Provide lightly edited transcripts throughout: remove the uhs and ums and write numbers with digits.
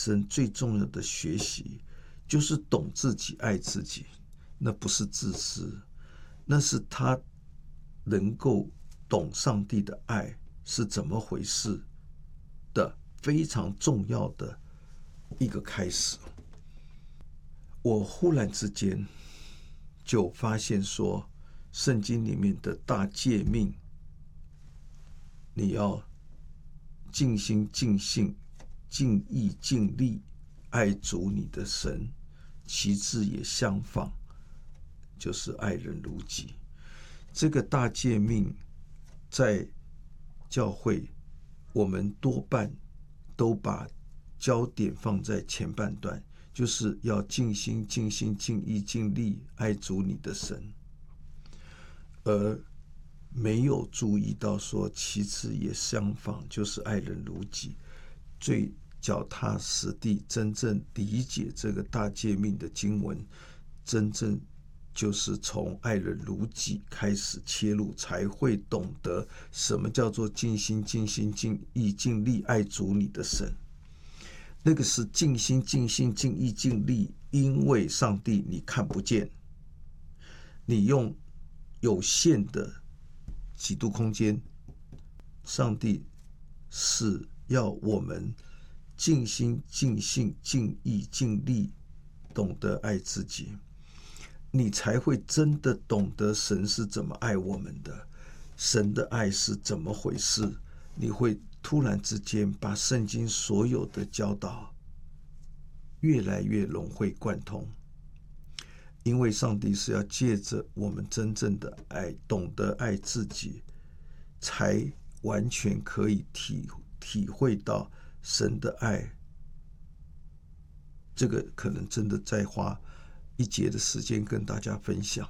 生最重要的学习，就是懂自己、爱自己。那不是自私，那是他能够懂上帝的爱是怎么回事的非常重要的一个开始。我忽然之间就发现说，圣经里面的大诫命，你要尽心尽性尽意尽力爱主你的神，其次也相仿，就是爱人如己。这个大诫命在教会，我们多半都把焦点放在前半段，就是要尽心尽心尽意尽力爱主你的神，而没有注意到说其次也相仿，就是爱人如己。最脚踏实地真正理解这个大诫命的经文，真正就是从爱人如己开始切入，才会懂得什么叫做尽心尽心尽意尽力爱主你的神。那个是尽心尽心尽意尽力，因为上帝你看不见，你用有限的几度空间，上帝是要我们尽心尽性尽意尽力懂得爱自己，你才会真的懂得神是怎么爱我们的，神的爱是怎么回事。你会突然之间把圣经所有的教导越来越融会贯通，因为上帝是要借着我们真正的爱，懂得爱自己，才完全可以体会到神的爱。这个可能真的再花一节的时间跟大家分享。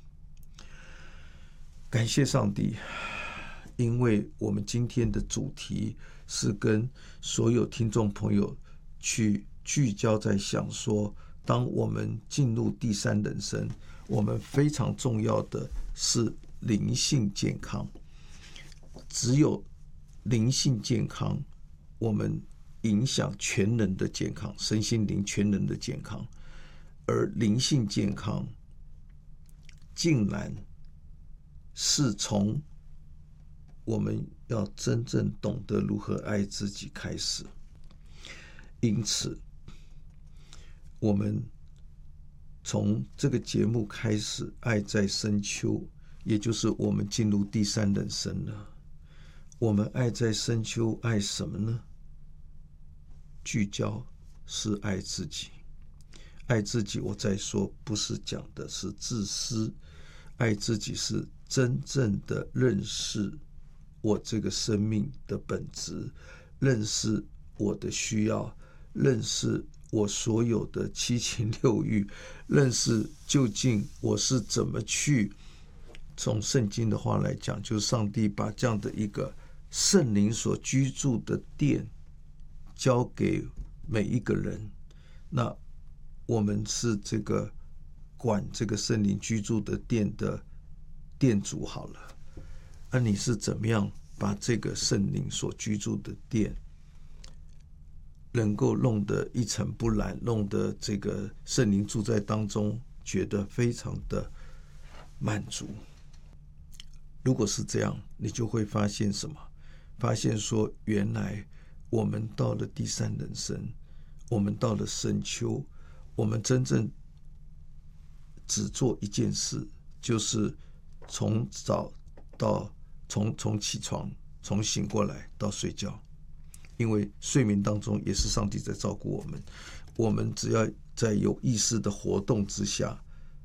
感谢上帝，因为我们今天的主题是跟所有听众朋友去聚焦在想说，当我们进入第三人生，我们非常重要的是灵性健康。只有灵性健康，我们影响全人的健康，身心灵全人的健康。而灵性健康竟然是从我们要真正懂得如何爱自己开始。因此我们从这个节目开始，爱在深秋，也就是我们进入第三人生了。我们爱在深秋，爱什么呢？聚焦是爱自己。爱自己，我再说，不是讲的是自私，爱自己是真正的认识我这个生命的本质，认识我的需要，认识我所有的七情六欲，认识究竟我是怎么去，从圣经的话来讲，就是上帝把这样的一个圣灵所居住的殿交给每一个人。那我们是这个管这个圣灵居住的殿的殿主好了，而你是怎么样把这个圣灵所居住的殿能够弄得一尘不染，弄得这个圣灵住在当中觉得非常的满足。如果是这样，你就会发现什么？发现说，原来我们到了第三人生，我们到了深秋，我们真正只做一件事，就是从早到从起床，从醒过来到睡觉。因为睡眠当中也是上帝在照顾我们，我们只要在有意识的活动之下，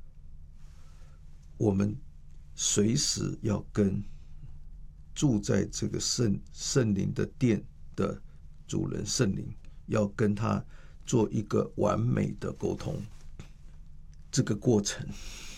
我们随时要跟住在这个圣灵的殿的主人圣灵，要跟他做一个完美的沟通。这个过程，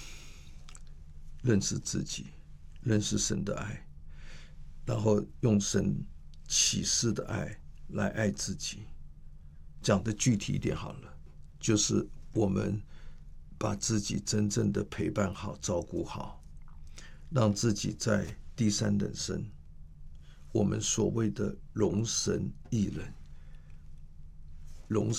认识自己，认识神的爱，然后用神启示的爱来爱自己。讲的具体一点好了，就是我们把自己真正的陪伴好，照顾好，让自己在第三人生，我们所谓的容神益人，容